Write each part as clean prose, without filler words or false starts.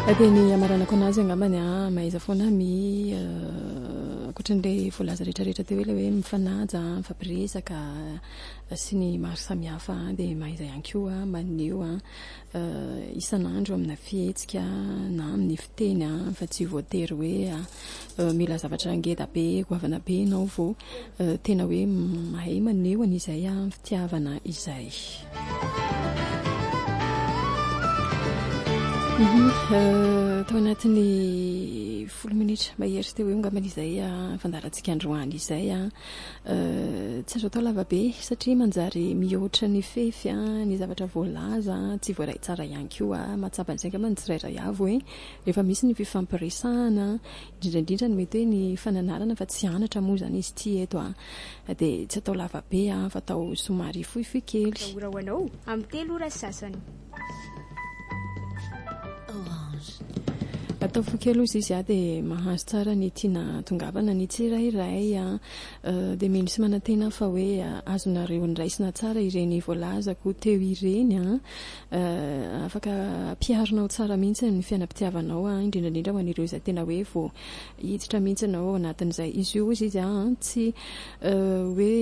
dia ny amaranako anazy angambany mahaiza foana akoatran'ilay voalaza rehetrarehetra teo hoe mifanaja, mifampiresaka sy ny maro samihafa dia mahaiza ihany koa maneho isan'andro amina fihetsika na amin'ny fiteny fa tsy voatery hoe mila zavatra ngeda be, goavana be ianao vao tena hoe mahay maneho an'izay fitiavana izay. Tao anatin'ny 10 minitra mahery teo eo angambany izay fandarantsika androany izay tsy azo atao lava be satria manjary mihoatra ny fefy ny zavatra voalaza tsy voaray tsara ihany koa mahatsapa an'izay angambany tsirairay avy hoe rehefa misy ny fifampiresahana indrindraindrindra ny mety hoe ny fananarana fa tsy anatra moa zany izy ty eto dia tsy atao lava be fa atao somary fohifohy kely. Orahoanao amin'ny 3 ora sasany. Atao fokelo izy dia mahazo tsara ny tiana tongavana ny tsirairay dia mino sy manantena fa hoe azonareo niraisina tsara ireny voalazako teo ireny afaka piaronao tsara mihitsy ny fiainam-pitiavanao indrindraindrindra ho an'ireo izay tena hoe vao hiditra mihitsy anao anatin'izay izy io izy tsy hoe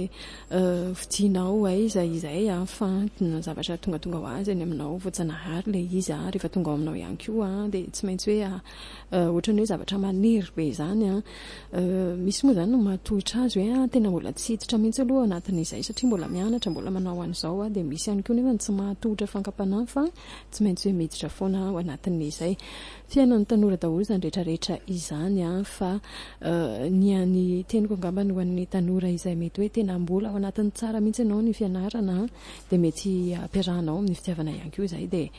vidinao aiza izay fa na zavatra tonga ho azy any aminao voatsanahary ilay izy rehefa tonga ao aminao ihany koa dia tsy maintsy hoe ohatrany hoe zavatra maniry be izany misy moa zany no mahatohitra azy hoe tena mbola tsy hiditra mihitsy aloha anatin'izay satria mbola mianatra mbola manao an'izao dia misy ihany koa nefa tsy mahatohitra fankapanahy fa tsy maintsy hoe miditra foana ao anatin'izay fiainan'ny tanora daholo izany rehetrarehetra izany fa ny any teniko angambany ho an'ny tanora izay mety hoe tena mbola ao anatin'ny tsara mihitsy ianao ny fianarana dia mety ampiarahanao amin'ny fitiavana ihany koa izay dia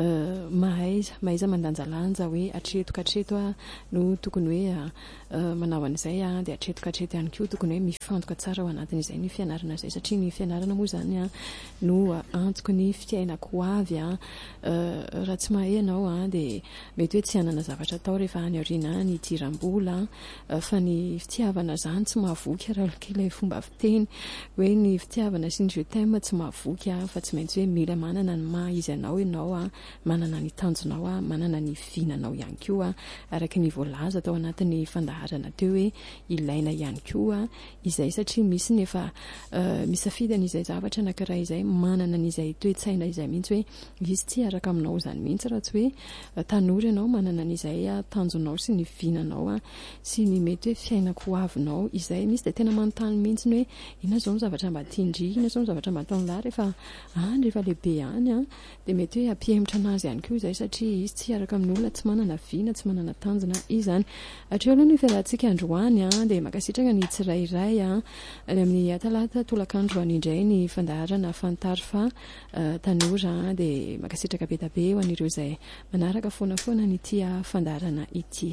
mahaiza mandanjalanja hoe atretokatreto no tokony hoe manao an'izay dia atretokatreto ihany koa tokony hoe mifantoka tsara ao anatin'izay ny fianarana izay satria ny fianarana moa zany no antoko ny fiainako avy raha tsy mahay ianao dia mety hoe tsy hanana zavatra atao rehefa any aoriana ny diram-bola fa ny fitiavana zany tsy mahavoky raha ilay fomba fiteny hoe ny fitiavana sy ny je t'aime tsy mahavoky fa tsy maintsy hoe mila manana ny maha izy anao ianao manana ny tanjonao manana ny vinanao ihany koa araka ny voalaza tao anatin'ny fandaharana teo hoe ilaina ihany koa izay satria misy nefa misafidy an'izay zavatra anankiray izay manana n'izay toe-tsaina izay mihitsy hoe izy tsy araka aminao zany mihitsy raha tsy hoe tanora ianao manana n'izay tanjonao sy ny vinanao sy ny mety hoe fiainako avinao izay misy dia tena manontany mihitsy hoe ina zao ny zavatra mba tiandry ina zao ny zavatra mba ataon'la rehefa lehibe any dia mety hoe ampihemotra anazy ihany koa izay satria izy tsy araka amin'olona tsy manana vina tsy manana tanjona izany atreo aloha ny fialantsika androany dia makasitraka ny tsirairay amin'ny talata tolakandro an'indray ny fandaharana fantary fa tanora dia makasitraka betabe ho an'ireo izay manaraka foanafoana ny tia fandaharana ity.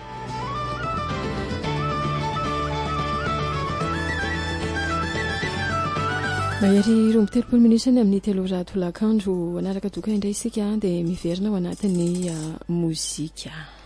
Mahery 13 minitra ny amin'ny 3 ora tolakandro anaraka doka indray isika dia miverina ao anatin'ny mozika.